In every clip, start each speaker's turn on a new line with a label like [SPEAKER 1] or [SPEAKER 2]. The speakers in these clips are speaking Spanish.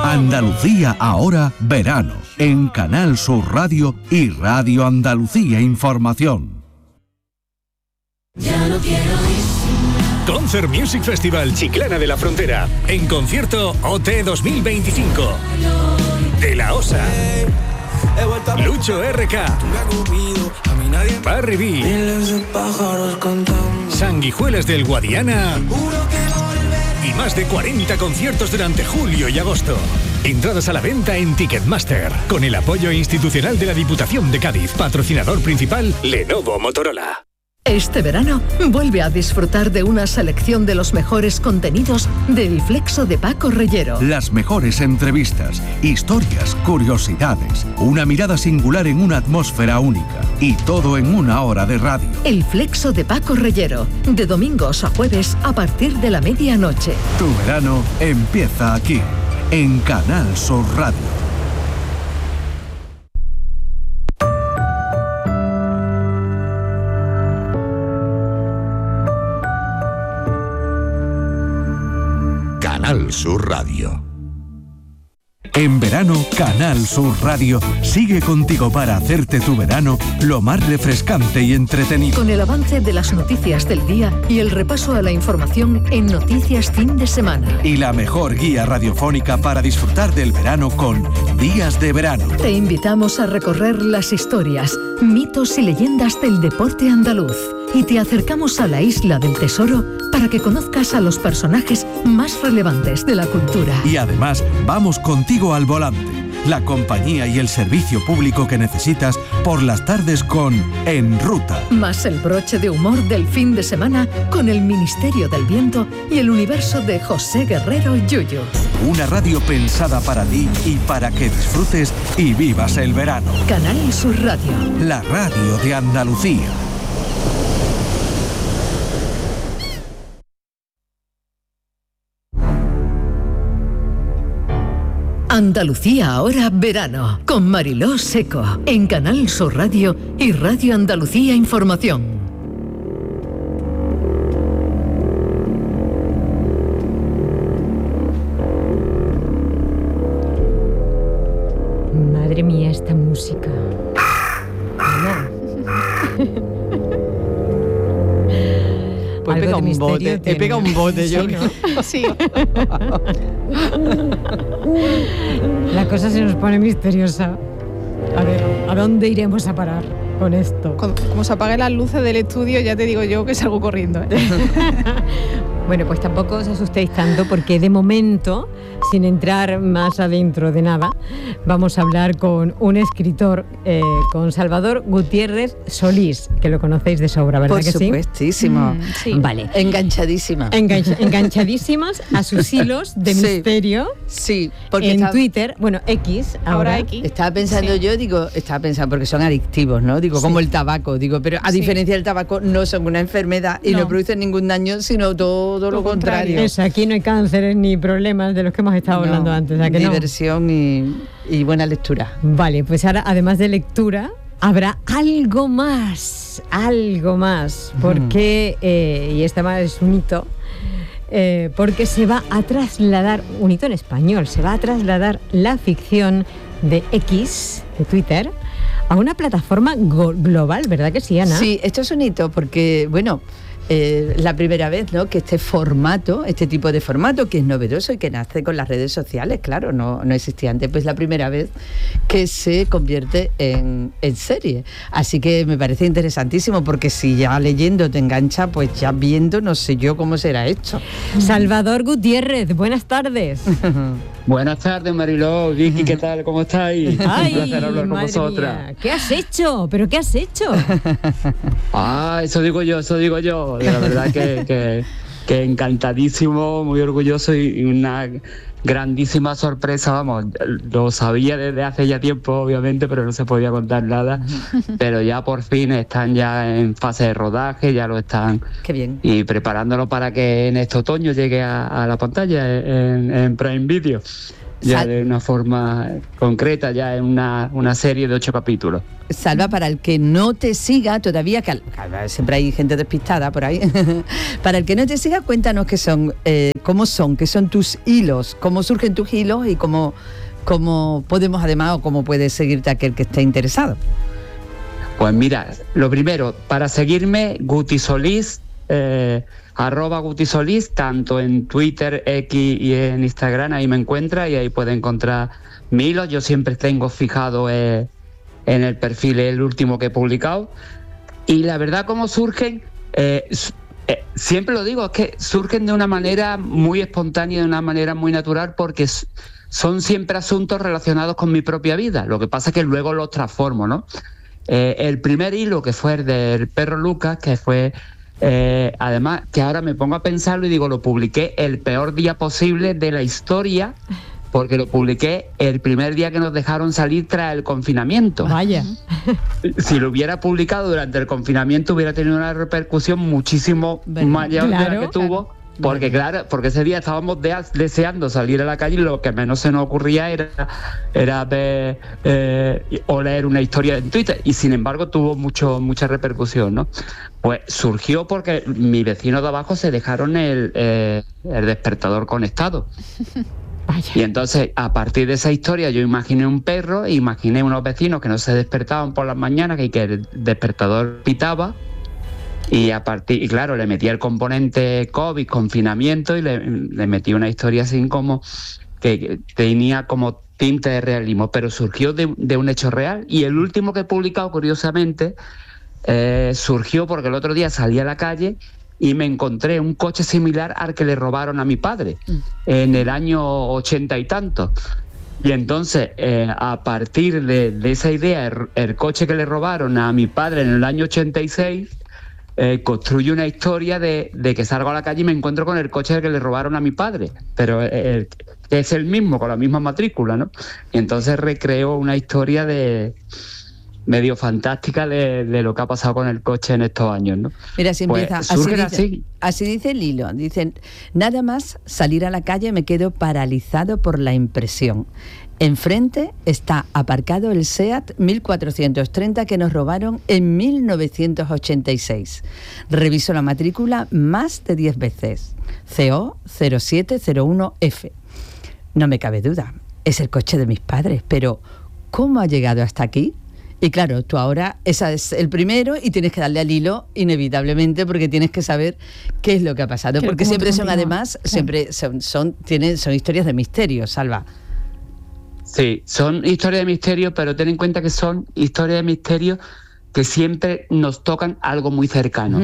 [SPEAKER 1] Andalucía ahora, verano, en Canal Sur Radio y Radio Andalucía Información.
[SPEAKER 2] Ya no quiero ir.
[SPEAKER 3] Concert Music Festival Chiclana de la Frontera. En concierto OT 2025. De la Osa. Lucho RK. Barry B. Sanguijuelas del Guadiana. Y más de 40 conciertos durante julio y agosto. Entradas a la venta en Ticketmaster, con el apoyo institucional de la Diputación de Cádiz. Patrocinador principal, Lenovo Motorola.
[SPEAKER 4] Este verano, vuelve a disfrutar de una selección de los mejores contenidos del Flexo de Paco Reyero.
[SPEAKER 1] Las mejores entrevistas, historias, curiosidades, una mirada singular en una atmósfera única. Y todo en una hora de radio.
[SPEAKER 4] El Flexo de Paco Reyero, de domingos a jueves a partir de la medianoche.
[SPEAKER 1] Tu verano empieza aquí, en Canal Sur Radio.
[SPEAKER 5] Canal Sur Radio.
[SPEAKER 1] En verano, Canal Sur Radio sigue contigo para hacerte tu verano lo más refrescante y entretenido.
[SPEAKER 4] Con el avance de las noticias del día y el repaso a la información en Noticias Fin de Semana.
[SPEAKER 1] Y la mejor guía radiofónica para disfrutar del verano con Días de Verano.
[SPEAKER 4] Te invitamos a recorrer las historias, mitos y leyendas del deporte andaluz. Y te acercamos a la Isla del Tesoro para que conozcas a los personajes más relevantes de la cultura.
[SPEAKER 1] Y además, vamos contigo al volante, la compañía y el servicio público que necesitas por las tardes con En Ruta.
[SPEAKER 4] Más el broche de humor del fin de semana con el Ministerio del Viento y el universo de José Guerrero Yuyu.
[SPEAKER 1] Una radio pensada para ti y para que disfrutes y vivas el verano.
[SPEAKER 4] Canal Sur Radio.
[SPEAKER 1] La radio de Andalucía.
[SPEAKER 4] Andalucía ahora verano, con Mariló Seco, en Canal Sur Radio y Radio Andalucía Información.
[SPEAKER 6] Madre mía, esta música.
[SPEAKER 7] Pues he pegado un bote, he pegado un bote yo.
[SPEAKER 6] Sí. La cosa se nos pone misteriosa. A ver, ¿a dónde iremos a parar con esto?
[SPEAKER 8] Como se apaguen las luces del estudio, ya te digo yo que salgo corriendo, ¿eh?
[SPEAKER 6] Bueno, pues tampoco os asustéis tanto, porque de momento, sin entrar más adentro de nada, vamos a hablar con un escritor, con Salvador Gutiérrez Solís, que lo conocéis de sobra, ¿verdad que sí?
[SPEAKER 7] Por supuestísimo.
[SPEAKER 6] Sí. Vale.
[SPEAKER 7] Enganchadísima.
[SPEAKER 6] Enganchadísimas a sus hilos de misterio.
[SPEAKER 7] Sí, porque
[SPEAKER 6] en Twitter, bueno, X, ahora
[SPEAKER 8] X.
[SPEAKER 7] Estaba pensando porque son adictivos, ¿no? Digo, como el tabaco, pero a diferencia del tabaco no son una enfermedad y no producen ningún daño, sino todo lo contrario.
[SPEAKER 6] Eso, aquí no hay cánceres ni problemas de los que hemos estado hablando antes. ¿A que
[SPEAKER 7] diversión y buena lectura.
[SPEAKER 6] Vale, pues ahora, además de lectura, habrá algo más, porque, y este más es un hito, porque se va a trasladar, un hito en español, se va a trasladar la ficción de X, de Twitter, a una plataforma global, ¿verdad que sí, Ana?
[SPEAKER 7] Sí, esto es un hito porque, la primera vez, ¿no?, que este tipo de formato, que es novedoso y que nace con las redes sociales, claro, no existía antes, pues la primera vez que se convierte en serie. Así que me parece interesantísimo, porque si ya leyendo te engancha, pues ya viendo no sé yo cómo será esto.
[SPEAKER 6] Salvador Gutiérrez, buenas tardes.
[SPEAKER 9] Buenas tardes, Mariló, Vicky, ¿qué tal? ¿Cómo estáis?
[SPEAKER 6] Ay,
[SPEAKER 9] un placer hablar con vosotras.
[SPEAKER 6] Mía. ¿Qué has hecho? ¿Pero qué has hecho?
[SPEAKER 9] Eso digo yo. La verdad que encantadísimo, muy orgulloso y una grandísima sorpresa, vamos, lo sabía desde hace ya tiempo, obviamente, pero no se podía contar nada, pero ya por fin están ya en fase de rodaje, ya lo están.
[SPEAKER 7] Qué bien.
[SPEAKER 9] Y preparándolo para que en este otoño llegue a la pantalla en Prime Video. ya de una forma concreta, ya en una serie de 8 capítulos.
[SPEAKER 7] Salva, para el que no te siga todavía, que siempre hay gente despistada por ahí, para el que no te siga, cuéntanos qué son, qué son tus hilos, cómo surgen tus hilos y cómo podemos además, o cómo puede seguirte aquel que esté interesado.
[SPEAKER 9] Pues mira, lo primero, para seguirme, Guti Solís, @Guti Solís, tanto en Twitter, X y en Instagram, ahí me encuentra y ahí puede encontrar mi hilo. Yo siempre tengo fijado en el perfil el último que he publicado. Y la verdad, cómo surgen, siempre lo digo, es que surgen de una manera muy espontánea, de una manera muy natural, porque son siempre asuntos relacionados con mi propia vida. Lo que pasa es que luego los transformo, ¿no? El primer hilo, que fue el del perro Lucas, que fue... además, que ahora me pongo a pensarlo y digo, lo publiqué el peor día posible de la historia, porque lo publiqué el primer día que nos dejaron salir tras el confinamiento.
[SPEAKER 6] Vaya.
[SPEAKER 9] Si lo hubiera publicado durante el confinamiento hubiera tenido una repercusión muchísimo mayor de la que tuvo, porque ese día estábamos deseando salir a la calle y lo que menos se nos ocurría era ver o leer una historia en Twitter, y sin embargo tuvo mucha repercusión, ¿no? Pues surgió porque mi vecino de abajo se dejaron el despertador conectado.
[SPEAKER 6] Vaya.
[SPEAKER 9] Y entonces, a partir de esa historia, yo imaginé un perro, imaginé unos vecinos que no se despertaban por las mañanas y que el despertador pitaba. Y claro, le metí el componente COVID, confinamiento, y le metí una historia así como que tenía como tinte de realismo, pero surgió de un hecho real. Y el último que he publicado, curiosamente, surgió porque el otro día salí a la calle y me encontré un coche similar al que le robaron a mi padre en el año 80 y tanto. Y entonces, a partir de esa idea, el coche que le robaron a mi padre en el año 86, construye una historia de que salgo a la calle y me encuentro con el coche que le robaron a mi padre, pero es el mismo, con la misma matrícula, ¿no? Y entonces recreo una historia medio fantástica de lo que ha pasado con el coche en estos años, ¿no?
[SPEAKER 7] Mira, si
[SPEAKER 9] pues
[SPEAKER 7] empieza así dice el hilo. Dicen: nada más salir a la calle me quedo paralizado por la impresión. Enfrente está aparcado el SEAT 1430 que nos robaron en 1986. Reviso la matrícula más de 10 veces. CO 0701F. No me cabe duda, es el coche de mis padres, pero ¿cómo ha llegado hasta aquí? Y claro, tú ahora, ese es el primero y tienes que darle al hilo inevitablemente, porque tienes que saber qué es lo que ha pasado. Porque siempre son, además, siempre son historias de misterio, Salva.
[SPEAKER 9] Sí, son historias de misterio, pero ten en cuenta que son historias de misterio que siempre nos tocan algo muy cercano.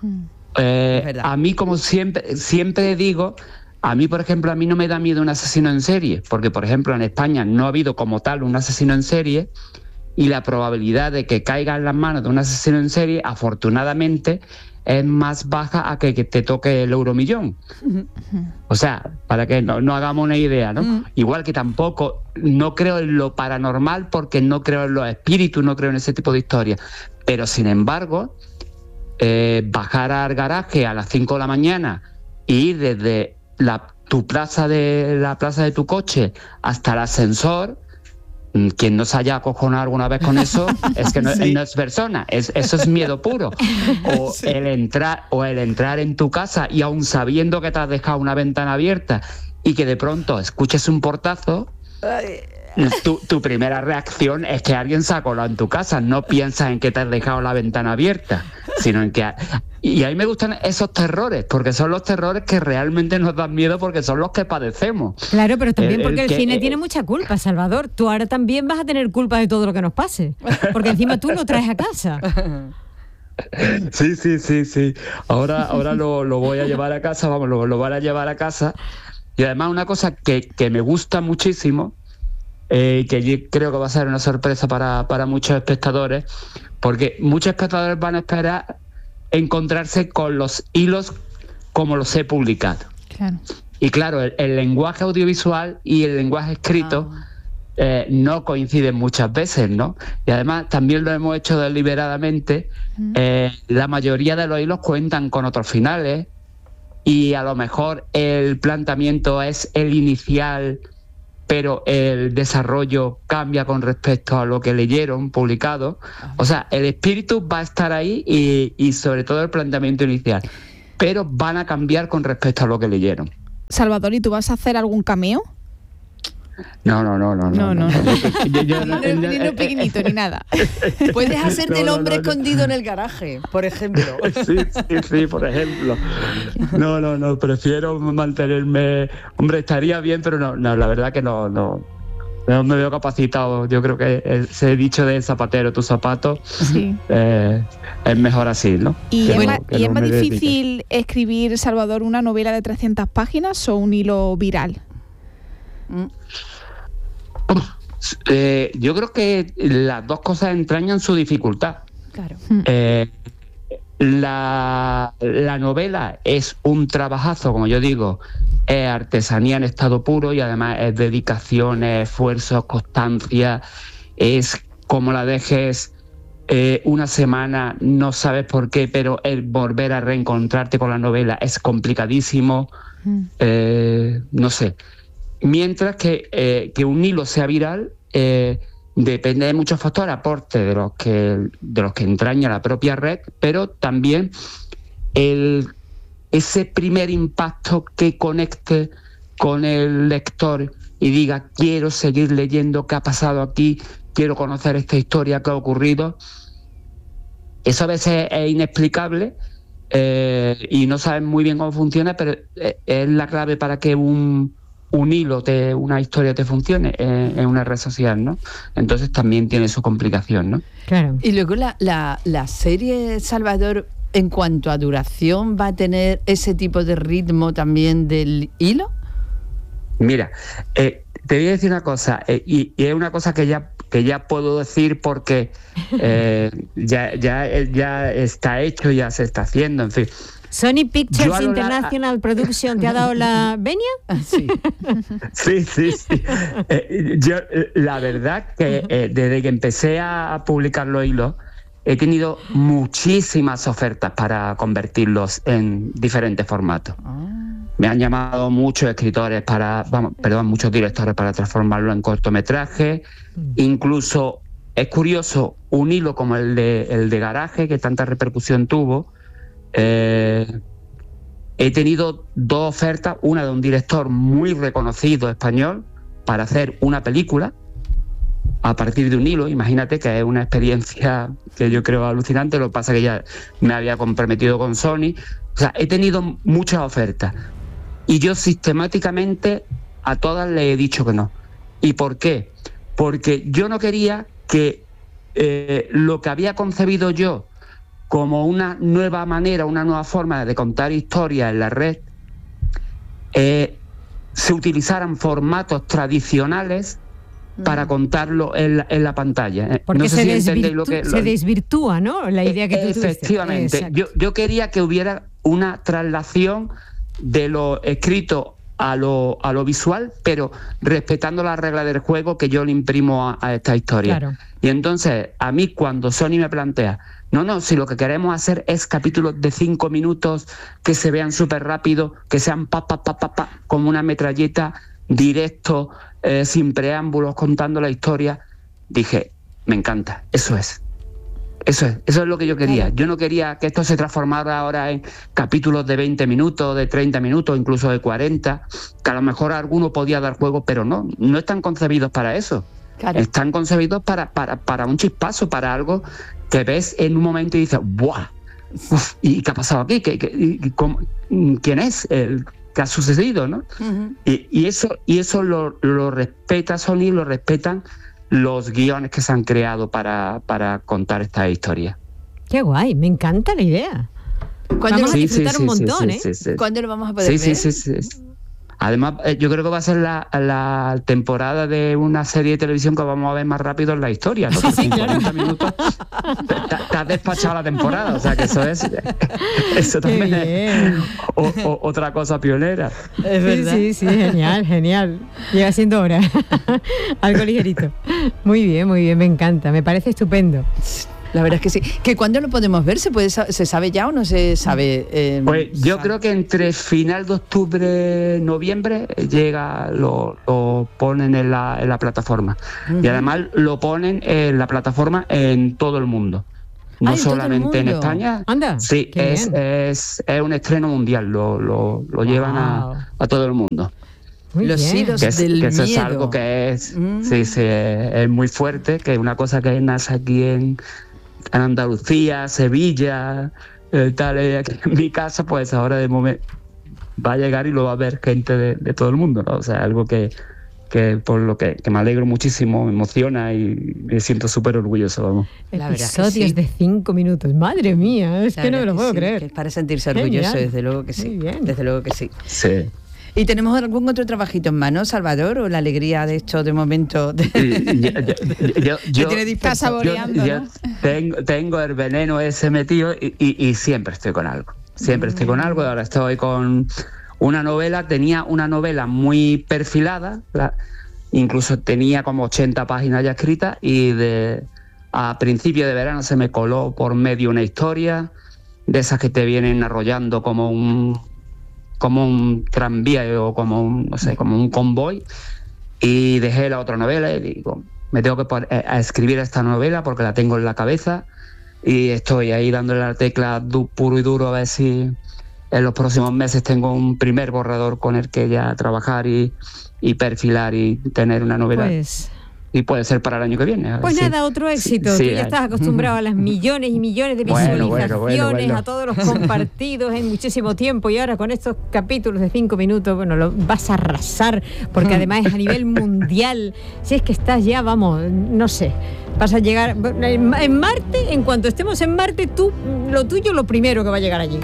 [SPEAKER 9] A mí, como siempre digo, a mí, por ejemplo, a mí no me da miedo un asesino en serie, porque, por ejemplo, en España no ha habido como tal un asesino en serie, y la probabilidad de que caiga en las manos de un asesino en serie, afortunadamente, es más baja a que te toque el euromillón. O sea, para que no hagamos una idea, ¿no? Igual que tampoco no creo en lo paranormal, porque no creo en los espíritus, no creo en ese tipo de historias. Pero, sin embargo, bajar al garaje a las 5 de la mañana y ir desde la plaza de tu coche hasta el ascensor, quien no se haya acojonado alguna vez con eso es que no es persona, eso es miedo puro. O el entrar en tu casa y aún sabiendo que te has dejado una ventana abierta y que de pronto escuches un portazo, tu primera reacción es que alguien se ha colado en tu casa. No piensas en que te has dejado la ventana abierta, sino en que... Y a mí me gustan esos terrores, porque son los terrores que realmente nos dan miedo, porque son los que padecemos.
[SPEAKER 6] Claro, pero también porque el cine tiene mucha culpa, Salvador. Tú ahora también vas a tener culpa de todo lo que nos pase, porque encima tú lo traes a casa.
[SPEAKER 9] Sí. Ahora lo voy a llevar a casa, lo van a llevar a casa. Y además una cosa que me gusta muchísimo, que yo creo que va a ser una sorpresa para muchos espectadores, porque muchos espectadores van a esperar encontrarse con los hilos como los he publicado.
[SPEAKER 8] Claro.
[SPEAKER 9] Y claro, el lenguaje audiovisual y el lenguaje escrito no coinciden muchas veces, ¿no? Y además también lo hemos hecho deliberadamente. La mayoría de los hilos cuentan con otros finales, y a lo mejor el planteamiento es el inicial pero el desarrollo cambia con respecto a lo que leyeron publicado. O sea, el espíritu va a estar ahí y sobre todo el planteamiento inicial, pero van a cambiar con respecto a lo que leyeron.
[SPEAKER 8] Salvador, ¿y tú vas a hacer algún cameo?
[SPEAKER 9] No.
[SPEAKER 8] Ni lo pequeñito, ni nada.
[SPEAKER 7] Puedes hacerte el hombre escondido en el garaje, por ejemplo.
[SPEAKER 9] Sí, por ejemplo. No, prefiero mantenerme... Hombre, estaría bien, pero no, la verdad que no me veo capacitado. Yo creo que ese dicho de zapatero, tu zapato, sí. Es mejor así, ¿no?
[SPEAKER 8] ¿Y es más difícil escribir, Salvador, una novela de 300 páginas o un hilo viral?
[SPEAKER 9] Yo creo que las dos cosas entrañan su dificultad.
[SPEAKER 6] Claro.
[SPEAKER 9] La novela es un trabajazo, como yo digo, es artesanía en estado puro y además es dedicación, es esfuerzo, constancia, es como la dejes una semana, no sabes por qué, pero el volver a reencontrarte con la novela es complicadísimo, no sé. Mientras que un hilo sea viral depende de muchos factores, aporte de los que entraña la propia red, pero también ese primer impacto que conecte con el lector y diga: quiero seguir leyendo qué ha pasado aquí, quiero conocer esta historia que ha ocurrido. Eso a veces es inexplicable y no sabes muy bien cómo funciona, pero es la clave para que un hilo, una historia te funcione en una red social, ¿no? Entonces también tiene su complicación, ¿no?
[SPEAKER 6] Claro.
[SPEAKER 7] Y luego la serie, Salvador, en cuanto a duración, ¿va a tener ese tipo de ritmo también del hilo? Mira,
[SPEAKER 9] te voy a decir una cosa, y es una cosa que ya puedo decir porque ya está hecho, ya se está haciendo, en fin.
[SPEAKER 6] ¿Sony Pictures International Production te ha dado la venia?
[SPEAKER 7] Sí.
[SPEAKER 9] Sí. Yo, la verdad que desde que empecé a publicar los hilos, he tenido muchísimas ofertas para convertirlos en diferentes formatos. Me han llamado muchos escritores muchos directores para transformarlo en cortometraje. Incluso es curioso, un hilo como el de Garaje, que tanta repercusión tuvo. He tenido dos ofertas, una de un director muy reconocido español para hacer una película a partir de un hilo. Imagínate, que es una experiencia que yo creo alucinante. Lo que pasa es que ya me había comprometido con Sony. O sea, he tenido muchas ofertas y yo sistemáticamente a todas le he dicho que no. ¿Y por qué? Porque yo no quería que lo que había concebido yo como una nueva manera, una nueva forma de contar historias en la red, se utilizaran formatos tradicionales para contarlo en la pantalla.
[SPEAKER 6] Porque
[SPEAKER 9] no sé si
[SPEAKER 6] se desvirtúa, ¿no? La idea que tú tuviste.
[SPEAKER 9] Efectivamente. Yo quería que hubiera una traslación de lo escrito a lo visual, pero respetando las reglas del juego que yo le imprimo a esta historia.
[SPEAKER 6] Claro.
[SPEAKER 9] Y entonces, a mí, cuando Sony me plantea, no, si lo que queremos hacer es capítulos de 5 minutos que se vean súper rápido, que sean como una metralleta, directo, sin preámbulos, contando la historia, dije, me encanta, eso es lo que yo quería. Yo no quería que esto se transformara ahora en capítulos de 20 minutos, de 30 minutos, incluso de 40, que a lo mejor alguno podía dar juego, pero no están concebidos para eso. Claro. Están concebidos para un chispazo, para algo que ves en un momento y dices, ¡buah! Uf, ¿y qué ha pasado aquí? ¿Quién es? ¿Qué ha sucedido? ¿No? Uh-huh. Y eso lo respeta Sony, lo respetan los guiones que se han creado para contar esta historia.
[SPEAKER 6] ¡Qué guay! Me encanta la idea. Vamos a disfrutar un montón, ¿eh?
[SPEAKER 7] Sí. ¿Cuándo lo vamos a poder ver?
[SPEAKER 9] Sí. Además, yo creo que va a ser la temporada de una serie de televisión que vamos a ver más rápido en la historia, ¿no? Porque en 40 minutos te has despachado la temporada, o sea que eso también es otra cosa pionera.
[SPEAKER 6] Es verdad. Sí, genial. Llega siendo hora. Algo ligerito. Muy bien, me encanta, me parece estupendo.
[SPEAKER 7] La verdad es que sí. ¿Que cuándo lo podemos ver? ¿Se sabe ya o no se sabe?
[SPEAKER 9] Pues yo creo que entre final de octubre, noviembre llega, lo ponen en la plataforma. Y además lo ponen en la plataforma en todo el mundo. No solamente en España.
[SPEAKER 6] Anda,
[SPEAKER 9] sí, es un estreno mundial. Lo llevan a todo el mundo.
[SPEAKER 7] Los hilos del miedo.
[SPEAKER 9] Eso es algo que es, es muy fuerte, que es una cosa que nace aquí en Andalucía, Sevilla, tal, aquí en mi casa, pues ahora de momento va a llegar y lo va a ver gente de todo el mundo, ¿no? O sea, algo que por lo que me alegro muchísimo, me emociona y me siento súper orgulloso, vamos.
[SPEAKER 6] Episodios de 5 minutos, madre mía, es que no me lo puedo creer.
[SPEAKER 7] Que es para sentirse orgulloso,
[SPEAKER 6] Genial.
[SPEAKER 7] desde luego que sí.
[SPEAKER 6] Muy bien.
[SPEAKER 7] Desde luego que sí.
[SPEAKER 9] Sí.
[SPEAKER 7] ¿Y tenemos algún otro trabajito en mano, Salvador, o la alegría de esto de momento?
[SPEAKER 9] Yo
[SPEAKER 8] Está saboreando, ¿no?
[SPEAKER 9] tengo el veneno ese metido y siempre estoy con algo. Siempre estoy con algo. Ahora estoy con una novela. Tenía una novela muy perfilada, incluso tenía como 80 páginas ya escritas, y a principio de verano se me coló por medio una historia de esas que te vienen arrollando como un tranvía o como un convoy, y dejé la otra novela y digo, me tengo que poner a escribir esta novela porque la tengo en la cabeza, y estoy ahí dándole la tecla puro y duro a ver si en los próximos meses tengo un primer borrador con el que ya trabajar y perfilar y tener una novela. Y puede ser para el año que viene.
[SPEAKER 6] Pues nada, otro éxito.
[SPEAKER 9] Sí,
[SPEAKER 6] tú ya estás acostumbrado a las millones y millones de visualizaciones, a todos los compartidos en muchísimo tiempo, y ahora con estos capítulos de 5 minutos, bueno, lo vas a arrasar, porque además es a nivel mundial. Si es que estás ya, vamos, no sé, vas a llegar en Marte. En cuanto estemos en Marte, lo tuyo lo primero que va a llegar allí.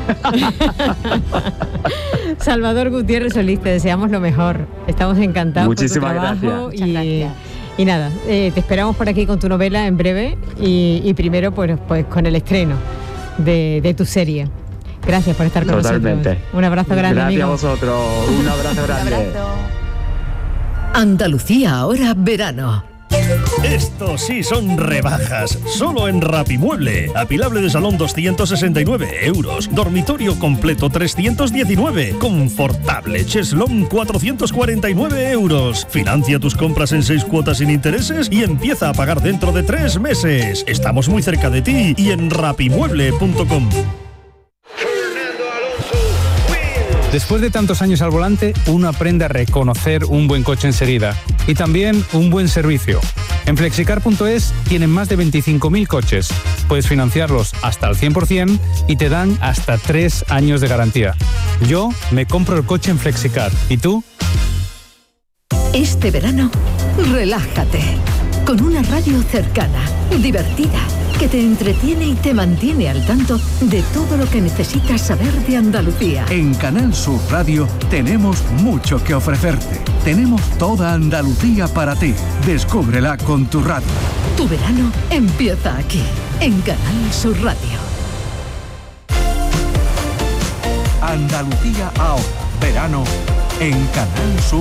[SPEAKER 6] Salvador Gutiérrez Solís, te deseamos lo mejor. Estamos encantados.
[SPEAKER 9] Muchísimas
[SPEAKER 6] por tu trabajo.
[SPEAKER 9] gracias.
[SPEAKER 6] Muchas gracias. Y nada, te esperamos por aquí con tu novela en breve, y primero pues con el estreno de tu serie. Gracias por estar con
[SPEAKER 9] Totalmente.
[SPEAKER 6] nosotros. Un abrazo grande,
[SPEAKER 9] gracias
[SPEAKER 6] amigo.
[SPEAKER 9] a vosotros. Un abrazo grande.
[SPEAKER 7] Un abrazo.
[SPEAKER 4] Andalucía ahora verano.
[SPEAKER 10] Estos sí son rebajas, solo en Rapimueble. Apilable de salón 269 euros, dormitorio completo 319, confortable cheslón 449 euros. Financia tus compras en 6 cuotas sin intereses y empieza a pagar dentro de 3 meses. Estamos muy cerca de ti y en rapimueble.com.
[SPEAKER 11] Después de tantos años al volante, uno aprende a reconocer un buen coche enseguida y también un buen servicio. En Flexicar.es tienen más de 25.000 coches. Puedes financiarlos hasta el 100% y te dan hasta 3 años de garantía. Yo me compro el coche en Flexicar. ¿Y tú?
[SPEAKER 4] Este verano, relájate con una radio cercana, divertida, que te entretiene y te mantiene al tanto de todo lo que necesitas saber de Andalucía.
[SPEAKER 1] En Canal Sur Radio tenemos mucho que ofrecerte. Tenemos toda Andalucía para ti. Descúbrela con tu radio.
[SPEAKER 4] Tu verano empieza aquí, en Canal Sur Radio.
[SPEAKER 1] Andalucía ahora. Verano en Canal Sur.